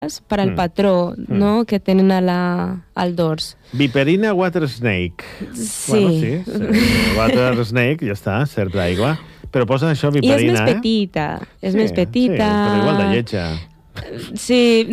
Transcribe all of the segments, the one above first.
per al patró, no?, que tenen al dors. Viperina water snake. Sí. Bueno, sí. Water snake, ja està, serp d'aigua. Però posen això, viperina, I és més petita, és més petita. Sí, però igual de lletja. Sí,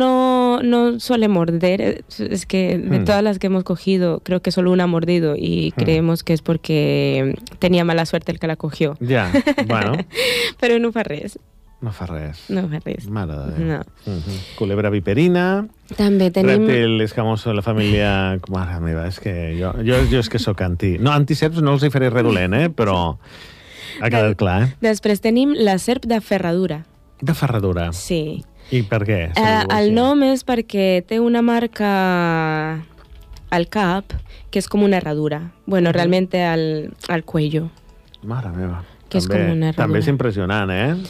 no suele morder. Es que de todas las que hemos cogido, creo que solo una ha mordido y creemos que es porque tenía mala suerte el que la cogió. Ja, bueno. Però no fa res. No fa res. No fa res. Mare de Déu. No. Culebra viperina. També tenim... Rèptil escamoso de la família... Mare meva, és que jo és que sóc anti... No, antiserps no els hi faré res dolent, però ha quedat clar, Després tenim la serp de ferradura. De ferradura. Sí. I per què? El nom és perquè té una marca al cap que és com una herradura. Bueno, realmente al cuello. Mare meva. Que és com una herradura. També és impressionant,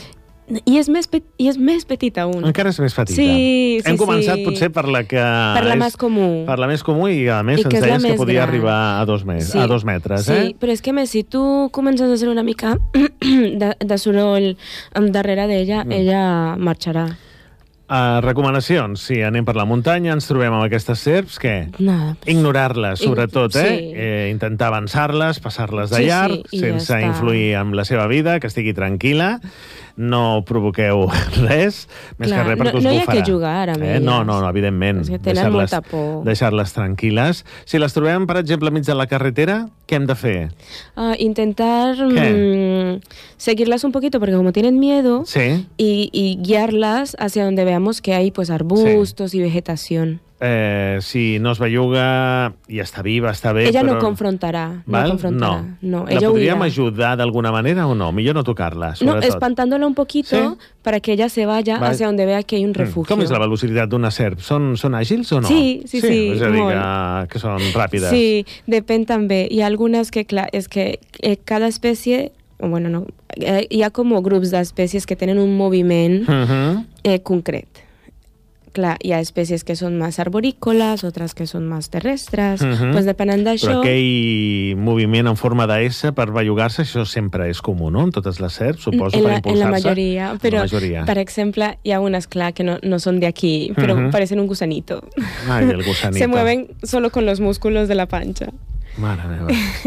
I és més petita aún. Encara és més petita. Sí. Hem començat potser per la que... Per la més comú. Per la més comú i a més I ens deies que podia gran. arribar a 2 metres. Sí, però és que a més, si tu comences a fer una mica de soroll darrere d'ella, ella marxarà. Recomanacions, si anem per la muntanya, ens trobem amb aquestes serps, què? Nada. Ignorar-les, sobretot, Sí. Intentar avançar-les, passar-les de llarg, i sense ja està. influir en la seva vida, que estigui tranquil·la, no provoqueu res, més que res perquè us no hi ha bufarà. que jugar amb elles. No, evidentment. És que tenen molta por. Deixar-les tranquil·les. Si les trobem, per exemple, mig de la carretera, què hem de fer? Intentar seguirlas un poquito, porque como tienen miedo, Sí. y guiarlas hacia donde veamos que hay pues arbustos y vegetación. Si no es belluga i està viva, està bé, Ella però... no confrontarà. Val? No, La ella podríem huirá. ajudar d'alguna manera o no? Millor no tocar-la, No, sobretot. espantándola un poquito para que ella se vaya hacia donde vea que hay un refugio. Com és la velocitat d'una serp? Són àgils o no? Sí, És a dir, molt. que són ràpides. Sí, depèn també. Hi ha algunes que, clar, és que cada espècie, bueno, no, hi ha com grups d'espècies que tenen un moviment concret. Clar, hi ha espècies que són més arborícoles, altres que són més terrestres, pues depenent d'això... Però aquell moviment en forma de S per bellugar-se, això sempre és comú, no? En totes les serps, suposo, per impulsar-se. En la majoria, però, per exemple, hi ha unes, clar, que no son de aquí, però parecen un gusanito. Ai, el gusanito. Se mueven solo con los músculos de la pancha. Mare meva.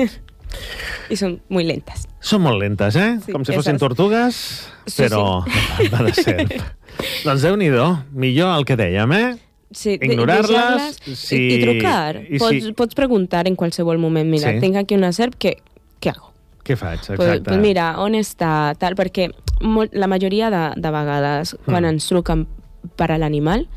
I són muy lentas. Són molt lentes, Sí, com si fossin tortugues, però de serp. Doncs Déu-n'hi-do, millor el que dèiem, Sí, ignorar-les i trucar. Pots preguntar en qualsevol moment, mira, tinc aquí una serp, què hago? Què faig, exacte? Pues mira, on està, tal, perquè la majoria de vegades, quan ens truquen per a l'animal,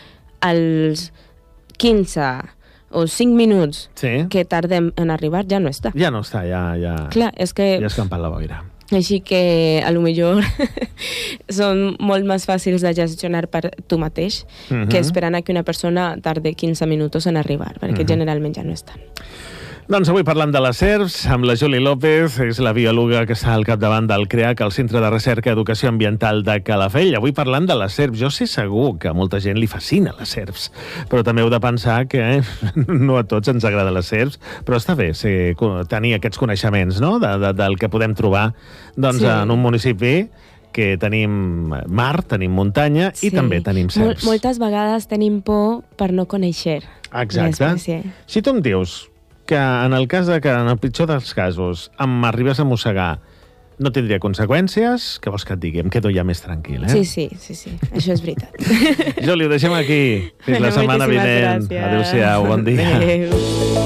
als 15 o 5 minuts que tardem en arribar, ja no està. Ja no està, ja... Clar, és que... Ja ha escampat la boira. Així que, a lo millor, són molt més fàcils de gestionar per tu mateix que esperant a que una persona tarde 15 minuts en arribar, perquè generalment ja no estan. Doncs avui parlant de les serps amb la Juli López, és la biòloga que està al capdavant del CREAC, el Centre de Recerca i Educació Ambiental de Calafell. Avui parlant de les serps. Jo sé segur que a molta gent li fascina les serps, però també heu de pensar que no a tots ens agrada les serps, però està bé tenir aquests coneixements, no?, del que podem trobar en un municipi que tenim mar, tenim muntanya i també tenim serps. Moltes vegades tenim por per no conèixer l'espècie. Si tu em dius que en el cas que, en el pitjor dels casos, m'arribes a mossegar, no tindria conseqüències, què vols que et digui? Em quedo ja més tranquil, Sí, això és veritat. Joli, ho deixem aquí. Fins la setmana vinent. Adéu-siau, bon dia. Adéu.